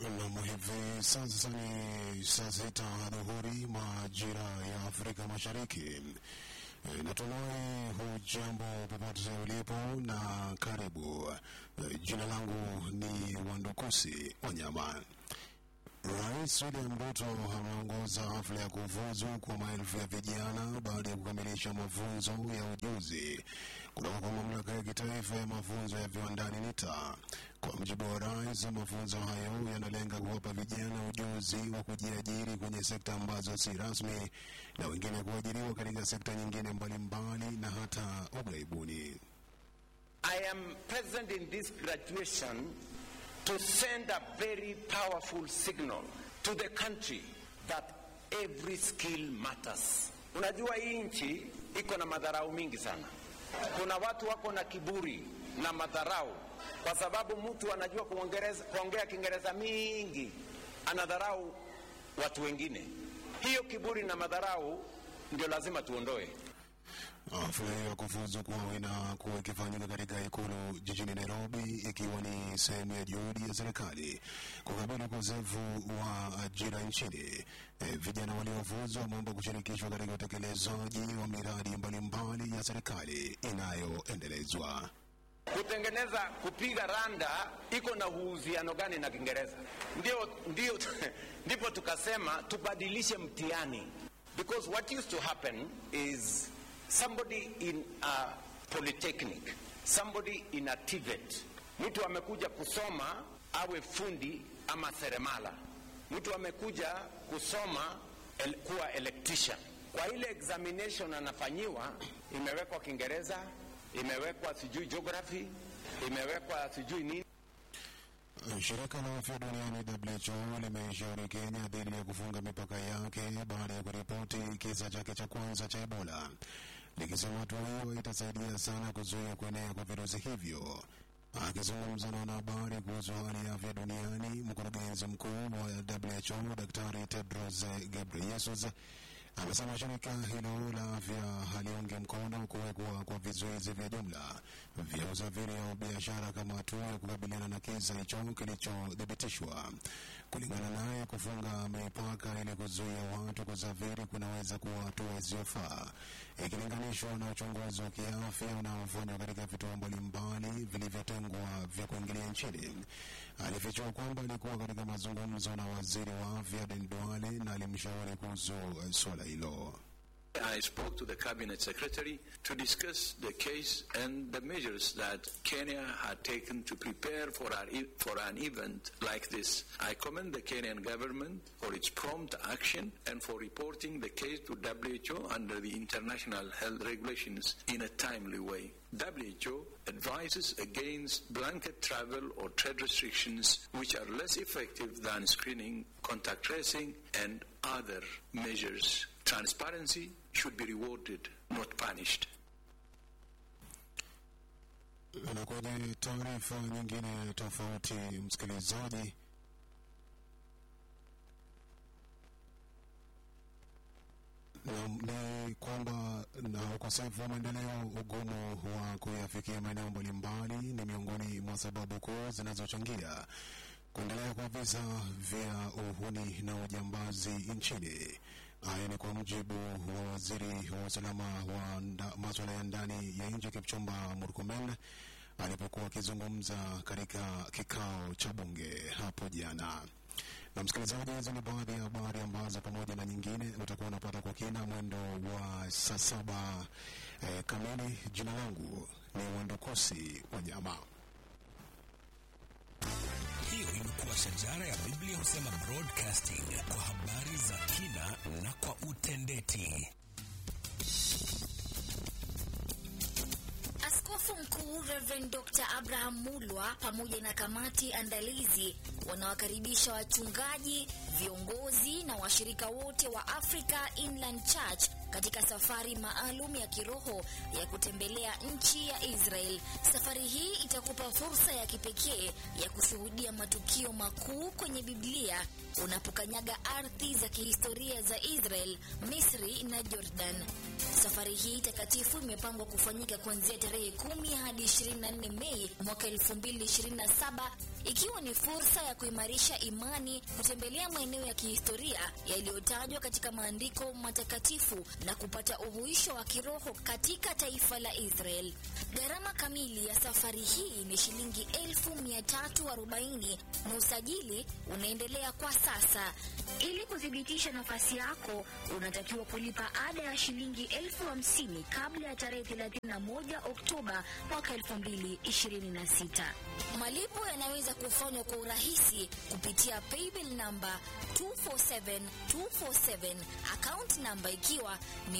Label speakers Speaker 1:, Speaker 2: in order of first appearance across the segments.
Speaker 1: Na hivi sasa ni saa 6 adhuhuri majira ya Afrika Mashariki. Natumai hujambo popote ulipo na karibu. Jina langu ni Wandukusi Wanyama. Rais William Ruto ameongoza hafla ya kufuzu kwa maelfu ya vijana baada ya kukamilisha mafunzo ya ujuzi kutoka kwa mamlaka ya kitaifa ya mafunzo ya viwandani NITA. Kwa mujibu wa rais, mafunzo hayo yanalenga kuwapa vijana ujuzi wa kujiajiri kwenye sekta ambazo si rasmi na wengine kuajiriwa katika sekta nyingine mbalimbali na hata ughaibuni.
Speaker 2: I am present in this graduation to send a very powerful signal to the country that every skill matters. Unajua hii nchi iko na madharau mingi sana. Kuna watu wako na kiburi na madharau kwa sababu mtu anajua kuongea Kiingereza mingi, anadharau watu wengine. Hiyo kiburi na madharau ndio lazima tuondoe.
Speaker 1: Hafla ya kufuzu kwao inakuwa ikifanyika katika ikulu jijini Nairobi, ikiwa ni sehemu ya juhudi ya serikali kukabili ukosefu wa ajira nchini. Vijana waliofuzu wameomba kushirikishwa katika utekelezaji wa miradi mbalimbali ya serikali inayoendelezwa.
Speaker 2: Kutengeneza kupiga randa iko na uhusiano gani na Kiingereza? Ndipo tukasema tubadilishe mtihani, because what used to happen is somebody in a polytechnic, somebody in a TVET, mtu amekuja kusoma awe fundi ama seremala, mtu amekuja kusoma kuwa electrician. Kwa ile examination anafanyiwa imewekwa Kiingereza, imewekwa sijui geography, imewekwa sijui nini.
Speaker 1: Shirika la Afya Duniani WHO limeshauri Kenya dhidi ya kufunga mipaka yake baada ya kuripoti kisa chake cha kwanza cha Ebola, likisema hatua hiyo itasaidia sana kuzuia kuenea kwa virusi hivyo. Akizungumza na wanahabari kuhusu hali ya afya duniani, mkurugenzi mkuu wa WHO Daktari Tedros Ghebreyesus amesema shirika hilo la afya haliungi mkono kuwekwa kwa vizuizi vya jumla vya usafiri au biashara kama hatua ya kukabiliana na kisa hicho kilichodhibitishwa. Kulingana naye, kufunga mipaka ili kuzuia watu kusafiri kunaweza kuwa hatua isiyofaa ikilinganishwa na uchunguzi wa kiafya unaofanywa katika vituo mbalimbali vilivyotengwa vya kuingilia nchini. Alifichua kwamba alikuwa katika mazungumzo na waziri wa afya Aden Duale na alimshauri kuhusu swala hilo.
Speaker 3: I spoke to the cabinet secretary to discuss the case and the measures that Kenya had taken to prepare for an event like this. I commend the Kenyan government for its prompt action and for reporting the case to WHO under the international health regulations in a timely way. WHO advises against blanket travel or trade restrictions which are less effective than screening, contact tracing, and other measures. Transparency should be rewarded, not punished.
Speaker 1: Na kwenye taarifa nyingine tofauti, msikilizaji, ni kwamba na ukosefu wa maendeleo, ugumu wa kuyafikia maeneo mbalimbali ni miongoni mwa sababu kuu zinazochangia kuendelea kwa visa vya uhuni na ujambazi nchini. Haya ni kwa mujibu wa waziri wa usalama wa masuala ya ndani ya nchi Kipchumba Murkomen alipokuwa akizungumza katika kikao cha bunge hapo jana. Na msikilizaji, hizo ni baadhi ya habari ambazo pamoja na nyingine utakuwa unapata kwa kina mwendo wa saa 7 kamili. Jina langu ni Wandukusi Wanyama.
Speaker 4: Hiyo imekuwa shajara ya Biblia husema broadcasting, kwa habari za kina na kwa utendeti.
Speaker 5: Askofu Mkuu Reverend Dr. Abraham Mulwa pamoja na kamati andalizi wanawakaribisha wachungaji, viongozi na washirika wote wa Africa Inland Church katika safari maalum ya kiroho ya kutembelea nchi ya Israel. Safari hii itakupa fursa ya kipekee ya kushuhudia matukio makuu kwenye Biblia unapokanyaga ardhi za kihistoria za Israel, Misri na Jordan. Safari hii takatifu imepangwa kufanyika kuanzia tarehe 10 hadi 20 24 Mei mwaka 2027, ikiwa ni fursa ya kuimarisha imani, kutembelea maeneo ya kihistoria yaliyotajwa katika maandiko matakatifu na kupata uhuisho wa kiroho katika taifa la Israel. Gharama kamili ya safari hii ni shilingi 1,340 na usajili unaendelea kwa sasa. Ili kudhibitisha nafasi yako, unatakiwa kulipa ada ya shilingi 50,000 kabla ya tarehe 31 Oktoba mwaka 2026. Malipo yanaweza kufanywa kwa urahisi kupitia paybill number 247247, account number ikiwa ni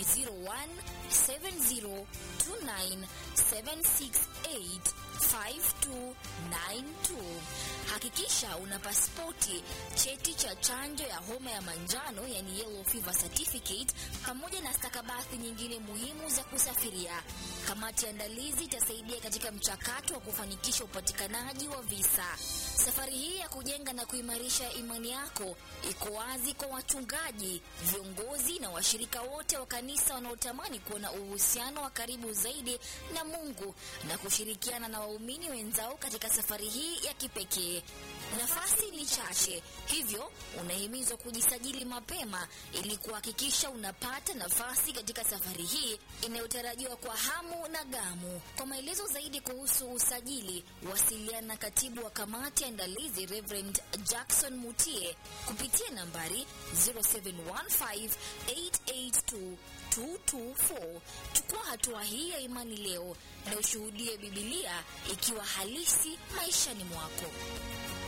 Speaker 5: 017029768592. Hakikisha una pasipoti, cheti cha chanjo ya homa ya manjano yani yellow fever certificate, pamoja na stakabadhi nyingine muhimu za kusafiria. Kamati andalizi itasaidia katika mchakato wa kufanikisha upatikanaji wa visa. Safari hii ya kujenga na kuimarisha imani yako iko wazi kwa wachungaji, viongozi na washirika wote wa kanisa wanaotamani kuona uhusiano wa karibu zaidi na Mungu na kushirikiana na waumini wenzao katika safari hii ya kipekee. Nafasi ni chache, hivyo unahimizwa kujisajili mapema ili kuhakikisha unapata nafasi katika safari hii inayotarajiwa kwa hamu na gamu. Kwa maelezo zaidi kuhusu usajili, wasiliana na katibu wa kamati andalizi Reverend Jackson Mutie kupitia nambari 0715882224. Chukua hatua hii ya imani leo na ushuhudie Biblia ikiwa halisi maishani mwako.